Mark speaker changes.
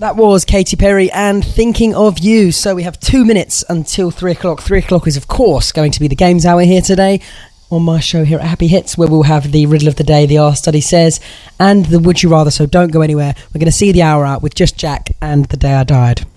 Speaker 1: That was Katy Perry and Thinking of You. So we have 2 minutes until 3 o'clock. 3 o'clock is, of course, going to be the Games Hour here today on my show here at Happy Hits, where we'll have the Riddle of the Day, the Our Study Says, and the Would You Rather. So don't go anywhere. We're going to see the hour out with just Jack and The Day I Died.